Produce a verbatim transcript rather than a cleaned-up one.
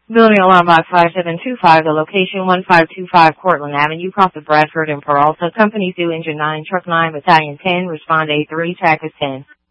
Building alarm box five seven two five, the location one five two five Cortland Avenue, cross of Bradford and Peralta. Companies due engine nine, truck nine, battalion ten, respond eight three, track is ten.